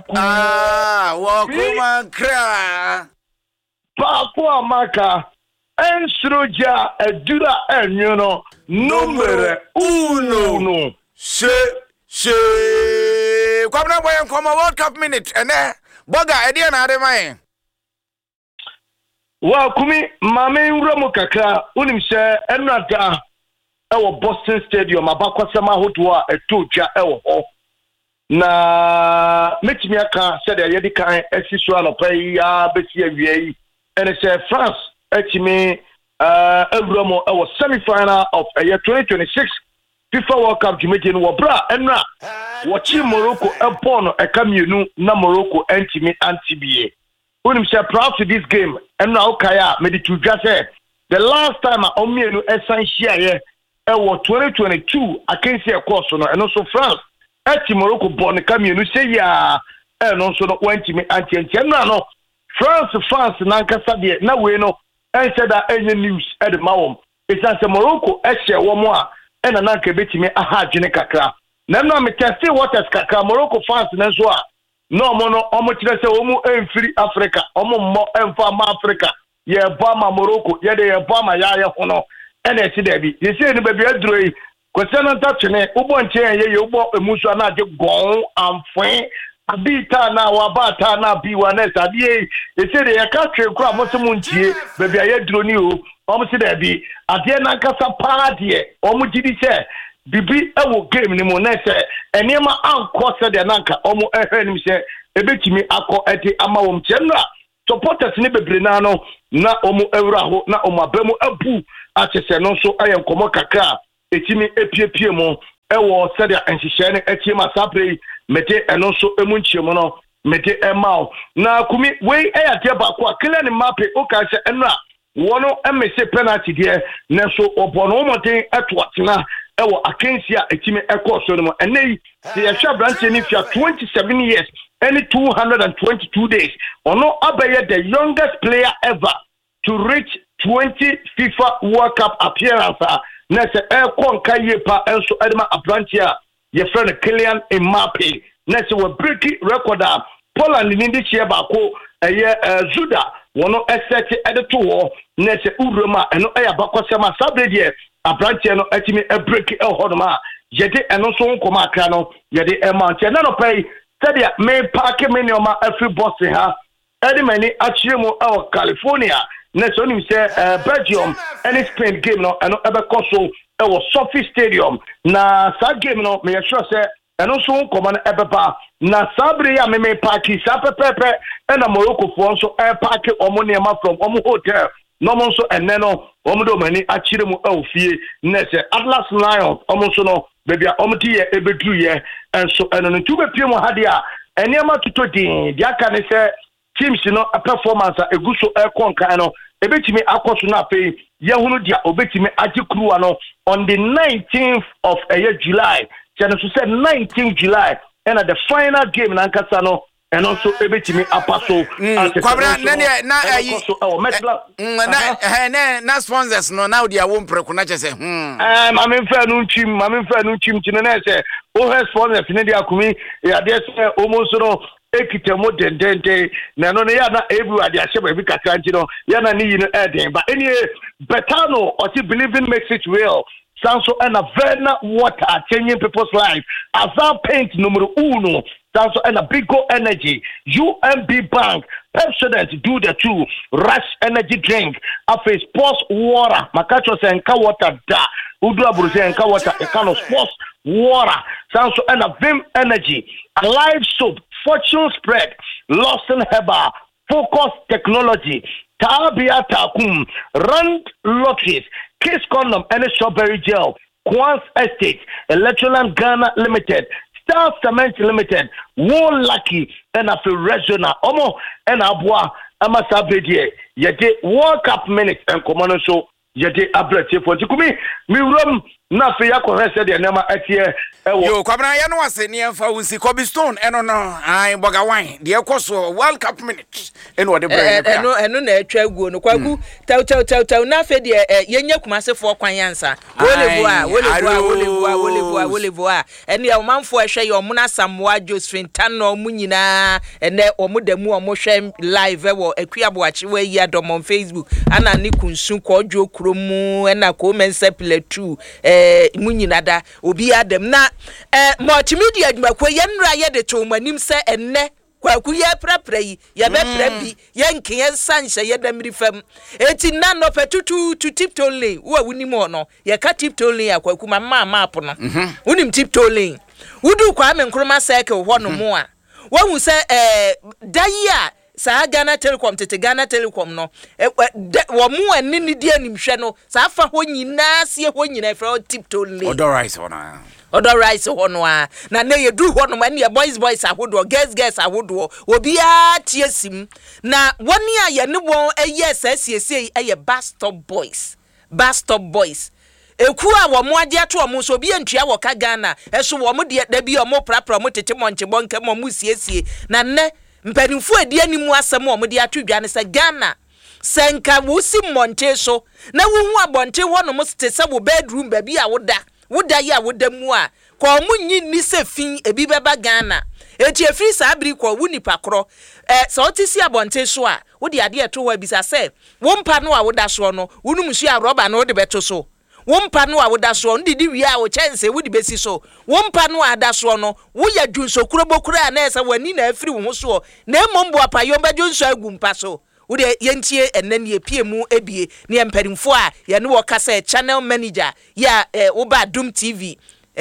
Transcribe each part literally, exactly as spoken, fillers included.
Ah, wakuma kra. Papa maka. Ensroja edura enyono numero uno. She she. Kwamna boy nkoma World Cup minute ene. Boga edi na ade mai. Wa kumi mame nwuramu kakra unim se enada ewo Boston Stadium abakwasema hodo a etotwa ewo ho. Na metimi aka se de yedi kan esiso anopai ya besi awie ene se France etimi uh Euromo our semi-final of uh, year twenty twenty-six FIFA World Cup Jimejin wo bra enra watch Morocco upon a kamienu na Morocco entimi antibie. Unim say proud to this game enra okaya meditudwa say the last time a omienu esan hia ye e wo twenty twenty-two against e course no eno so France eti Morocco born kamienu say ya eno so no entimi anti enra no France France na nkasa de na we no and said that any news at the Mawom. It's as a Morocco, Eshe, one more, and an uncle betting me a hard kakra. Now, me can see what as kakra Morocco fans and as well. No mono, almost say, Omo and free Africa, Omo more and farm Africa. Yeah, Bama Morocco, yeah, they are Bama Yaya Hono, and I see that. You see, the baby Adre, concerning touching it, Ubo and Chair, you bought a Musana, you go and fine. Abita na wabata na biwanesa die ese de yakatwe kura mosomuntie baby aye droni o omo se da bi ade na nkasa pa de omo gidi se bibi ewo game ni mo na se enema anko se de nanka omo ehwe ni se ebetimi akọ ede ama wom chenra supporters ni bebre na no na omo ewra ho na omo abamu abu achese no so ayen komo kakra etimi epiepie mo ewo se de enhihye ne etiema sapre mete eno so emunchiemo no mete emao na kumi we eyate ba kwa Kylian Mbappe o ka se enra wono emese penalty de na so obono moten etwatena ewo akensi a etime ekọ so no enei de yahwa branch ni fia twenty-seven years any two hundred twenty-two days ono abaye the youngest player ever to reach twenty FIFA World Cup appearance na se ekọ nka yepa enso edema branch a your friend Kylian Mbappe next we break record Poland in this year bako eye Zuda wono set edit to next uroma eno eya bakosema sabrede abranche no etimi e break e hodoma yede eno so nkoma aka no yede e manche na no pay sadia me park me neoma every boss ha edi mani achiremu e California next oni say Belgium any Spain game no eno ebe koso e was Sophie Stadium na sa game no me sure say eno so nkoma na ebeba na sabre ya me me parki sa pepepe e na Morocco fo so e parki omo nema from omo hotel no mo so enne no omo do mani achire mu e ofie na se Atlas Lions omo so no bebia omo ti ye ebedru ye enso eno no tu be pie mo hade a enema tuto din dia ka ne se teams no a performance a eguso e konka no ebetimi akoso na pay yehunu dia obetimi agikruwa no on the nineteenth of uh, July. Channel said nineteenth July and at the final game na nkasa no and also ebetimi apaso kwabra na na na na na sponsors no now dia won preko na chese hmm eh ma me fa no nchim ma me fa no nchim tino na se o he sponsors ne dia kumi ya dia se almost no ekitemo dendende na no ya na ebu ade ahye ba bi kakra nti no ya na ni yi no eden ba eni betano or to believing makes it real. Sanso and a Verna water changing people's life. Azar paint numero uno. Sanso and a Bigo Energy. U M B Bank. President do the two. Rush energy drink. Afe sports water. Makacho se enka water da. Udua Bruce enka water. Ekano sports water. Sanso and a Vim Energy. Alive soap. Fortune spread. Lawson Herbal. Focus technology. Tabia Takum. Rand lotteries. Kiss condom and a strawberry gel. Quans Estate, Electroland Ghana Limited, Star Cement Limited, One Lucky, and a few regional Omo and Abwa Amasabedie. Yet World Cup minutes and command show. Yet a breath for Jukumi. Me room na fe yakɔ hɛ sɛ de nema atie ɛwɔ yo kwabna ya no wase ne emfa unsi Kobe Stone eno no ai boga wine de ekoso World Cup minute eno de brand eno eno na atwa guo no kwagu taw taw taw taw na fe de yenye kumasefo kwan yansa wolevoa wolevoa wolevoa wolevoa wolevoa ene ya manfo ehwe ye omuna Samoa Josephine Tano mu nyina ene omudamu omohwe live ewo akuaboachi wa yi adom on Facebook ana ni kunsu kodwo kromu ena ko mensa piletu eh mu nyina da obi adam na eh multimedia adwumakwa yenra ye de to manim se enne kwaku ye prapra yi ye be prabi ye nken ye sanhye ye damri fam eti na no petutu to tiptoe lane wo awunim no ye ka tiptoe lane akwaku ma ma map no unim tiptoe lane wudu kwa me nkroma cycle ho no mo a wo hu se eh daya sa Ghana Telecom tete Ghana Telecom no wo mu ani ni di animhwe no sa fa ho nyina se ho nyina fra tiptoe lane odorize ona odorize ho no a na na ye du ho no ma ne boys boys ahodo girls girls ahodo obi a tiesim na woni a ye ne won eye sasiesie eye Bastop Boys Bastop Boys eku a wo mo ade ato mo so obi antua wo ka Ghana eso wo mo de da bi o mo prapra mo tete monche bonke mo mu siesie na ne mpanimfu adi animu asem o mo de ato dwa ne se Ghana senka wo si monche so na wo hu abonche wo no mo tete se wo bedroom ba bi a wo da woda ya woda mu a kwa omunyi ni se fin ebi beba Ghana eti efiri sa abiri kwa wu nipa kro eh so otisi abonte so a wodi ade eto wa bisa se wo mpa no a woda so no wunum su a roba no de beto so wo mpa no a woda so ndidi wi a wo chense wodi besi so wo mpa no a da so no wo ya dwunso kuro bokura na esa wani na afiri wo so na emombo apayo ba dwunso agu mpa so wode yentie enani epie mu ebie ne emperimfo a ye ne wo kasa channel manager ya eh, oba Dum T V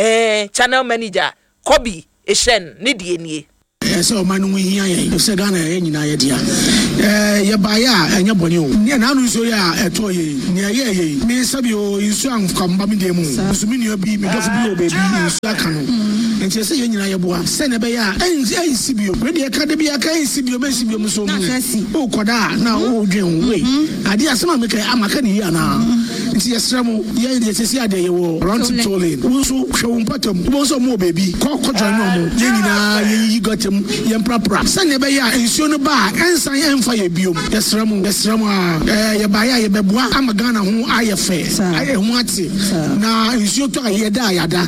eh channel manager Kobe Eshen ne die nie so manu hia ye se Ghana ye nyina ye dia eh ye ba ya enye bone o ne na anu so ya eto ye ne ye ye me sabi o insu an kwamba me de mu so me ne obi me dofo bi o be bi insu aka no nti se ye nyina ye boa se ne be ya en en sibio we de ka de bi aka en sibio me sibio mu so mu o koda na o dwen we ade asema me kai amaka ne ya na nti yesra mu ye de se ade ye wo run to tolling wo so hwe mpatam wo so mu baby ko ko dwan no mu ye nyina ye yi gotem ye prapra se ne be ya ensuo no ba ensan emfa ye biom yesra mu yesra mu a eh ye ba ya ye beboa amagana ho aye fe aye ho ate na ensuo to aye da yada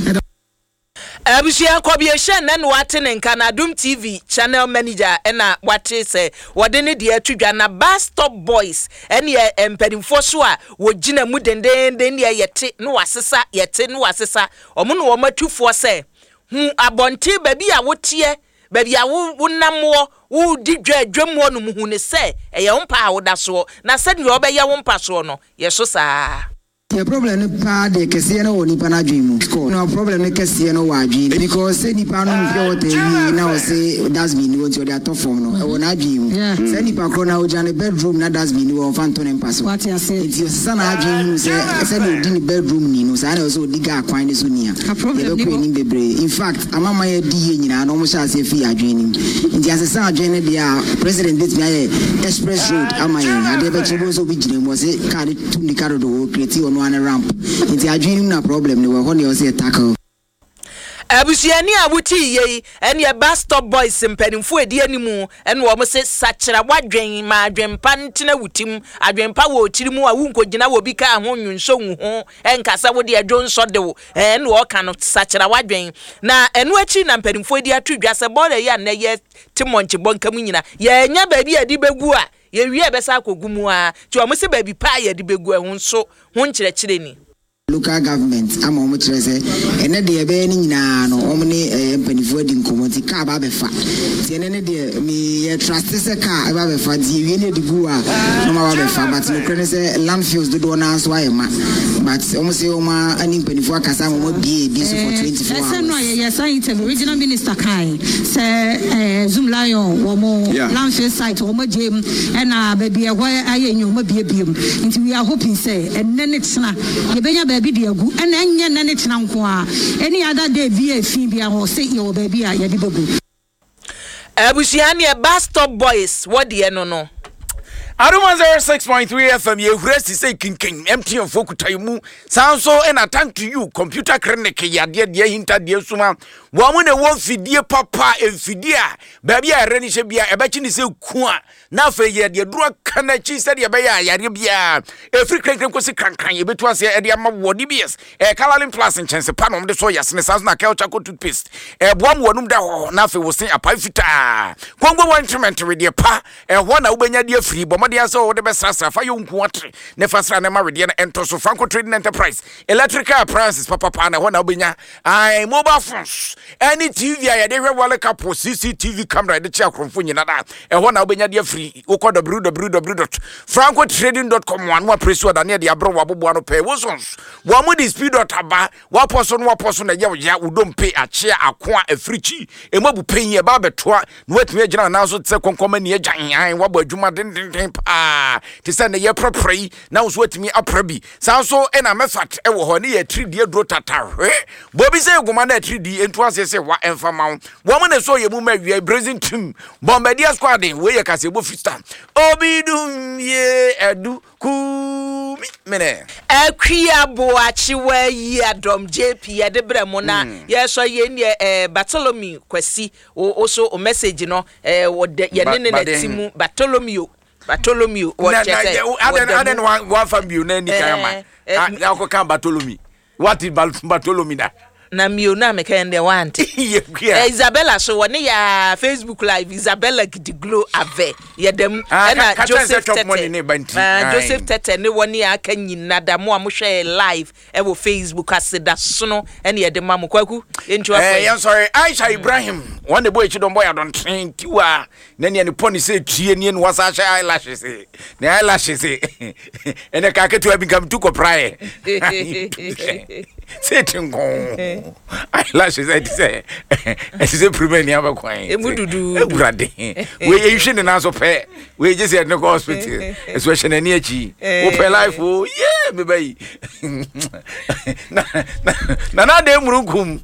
Abusia Kobe Eshen na no wate ne nka na Dum T V channel manager ena wate se wode ne de atudwa na Bastop Boys ene ye empadimfo so a wogina mu dendenden ne yete no wasesa yete no wasesa omo no wo matufo se hu abonte ba bi a wotie ba bi a wo namwo wo di dwa dwam wo no mu hu ne se eye wo mpa a wo da so na se ne obeye wo mpa so no ye so saa. The problem is pa de kese na woni pa na dream. No problem ne kese na wa dream because say nipa no mpe wote yi na wo say that's me ni wonti o dey top form no e wona dream. Say nipa ko na o jane bedroom na that's me ni wo fan to ne pass. What you say? It is sana dream say say no di ni bedroom ni no say na so diga akwan ni so nia. E be ko ni bebre. In fact amama ye di ye nyina na o mo sha say fi adwen ni. Nti asesa adwen ne dia president dit me express road amaye ade be chibo so bi jine mo say car tu ni car do create on one ramp. It's a dream na problem no when you say tackle. Abusiani awuti ye ene ye Bastop Boys mpanimfo edi animu ene wo mo se sachira wadwen ma adwenpa ntena wutim adwenpa wo tirimu a wunkogina wo bi ka ho nwunso hu enkasa wo de adwonso de wo ene wo ka no sachira wadwen na enu achi na mpanimfo edi atudwa se bole ya na ye timonche bonka mu nyina ye nya ba bi edi begu a ye wie be sa kogumu a ti o mo se ba bi pa ye edi begu e hu so hu nkyere kyere ni local government ama omo kire se ene de ebe ni nyina no omo ne mpanifo di nkomoti ka ba be fa ti ene ne de mi trust se ka ba be fa di wie ne digu a no ma ba be fa but no kire se landfills do do na so aye ma but omo se omo ani mpanifo akasa omo bie bi so for twenty-four hours. Say no ye science regional minister kai se Zoom Lion omo landfill site omo jem ena ba bie ho aye nyu omo bie biem nti we are hoping say ene ne tsena ye benya baby diagu and enye na ne tena nko a any other day via fin bia ho say ye baby a ye di bebu abusiani e Bastop Boys wodi e no no Aduma zero six point three F M, you rest is a king king, empty of Fokutaimu, sound so and a thank to you, computer clinic, ya dear dear hinter dear suma, woman a wolf dear papa and fidia, baby I reni shabia, a batchin is a kwa, now for ye dear drug canachi said ya baya, yaribia, a free crank was a crank, you between say Ediama Wodibias, a Calalin plus and chance a pan on the soyas and a sounds like Kelcha to pist, a bomb one da, nothing was saying a pifita, Congo one treatment with your pa, and one Ubenya dear free, Bomadia so the best sasa fa yon kwatre ne fasra ne maridia ento so Franco Trading Enterprise electrical appliances papa pa na hona obenya ai mobile phones any T V ya de hwewale kapo C C T V camera de chia kromfo nyina da e hona obenya de free ukọ w w w dot franco trading dot com wan wa press order ne de abro wabobo ano pe wosons wa mo di speed dot aba wa poso no wa poso na ya ya udom pe achia akoa africhi e mabu pen ye ba betoa no watumi agina na so tse konkoma ne agyan ai wa bo adwuma den den den pa ti say na ye propre na wo so atimi aprabi san so e na mefat e wo ho ne ye three D dro tatahwe bobi say goma na three D entu asese wa enfama wo mo ne so ye mu ma wi brazing team bombardier squad we ye kasebo fista obidum ye edu ku mene akria boachi wa yi adom J P ye de bremo na ye so ye ne eh Bartholomew Kwasi o so o message no eh wo ye ne ne timu Bartholomew Bartholomew what you say I don't want one from you na ni kama I ko kan Bartholomew what is Bartholomew na na mi ona me kan de want Isabella so woni ya Facebook live Isabella Gidiglo ave ye dem na Joseph Tete Joseph Tete ne woni ya kan nyina da mo amohwe live e wo Facebook aseda so no ene ye dem mam kwaku entu afọ eh I'm sorry Aisha Ibrahim one the boy chidon boy don train tiwa na ne ne poni say tue ne ne wasa sha eyelashes ne eyelashes ene ka ketu abi kam tu ko prae say tingo eyelashes I say it is a premier aba kwan emududu eburade we you shine na so pe we just at no hospital especially na achi wo pe life oh yeah me bai na na na de murunkum